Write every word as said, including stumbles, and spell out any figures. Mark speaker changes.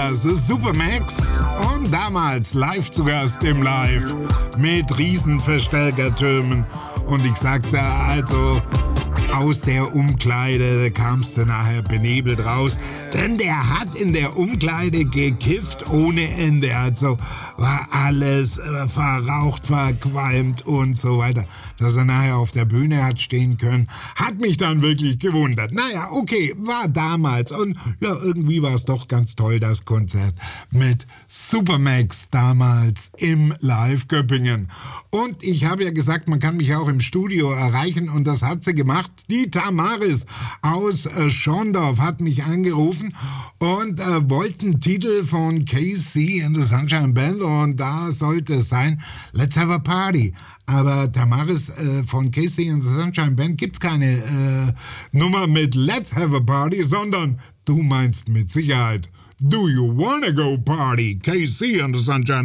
Speaker 1: das Supermax und damals live zu Gast im Live mit Riesenverstärkertürmen. Und ich sag's ja, also aus der Umkleide kamst du nachher benebelt raus, denn der hat in der Umkleide gekifft ohne Ende, also war alles äh, verraucht, verqualmt und so weiter. Dass er nachher auf der Bühne hat stehen können, hat mich dann wirklich gewundert. Naja, okay, war damals und ja, irgendwie war es doch ganz toll, das Konzert mit Supermax damals im Live Göppingen. Und ich habe ja gesagt, man kann mich auch im Studio erreichen und das hat sie gemacht. Die Tamaris aus äh, Schorndorf hat mich angerufen und äh, wollte einen Titel von K C and the Sunshine Band und da sollte es sein Let's Have a Party. Aber Tamaris äh, von K C and the Sunshine Band gibt's keine äh, Nummer mit Let's Have a Party, sondern du meinst mit Sicherheit Do You Wanna Go Party? K C and the Sunshine